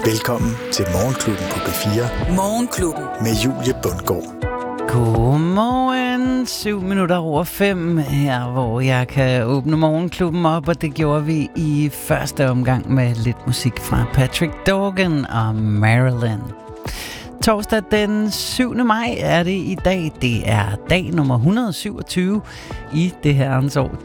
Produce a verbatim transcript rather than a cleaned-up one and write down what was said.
Velkommen til Morgenklubben på B fire. Morgenklubben. Med Julie Bundgaard. Godmorgen, syv minutter over fem her, hvor jeg kan åbne Morgenklubben op, og det gjorde vi i første omgang med lidt musik fra Patrick Dorgan og Marilyn. Torsdag den syvende maj er det i dag. Det er dag nummer et hundrede og syvogtyve i det herrens år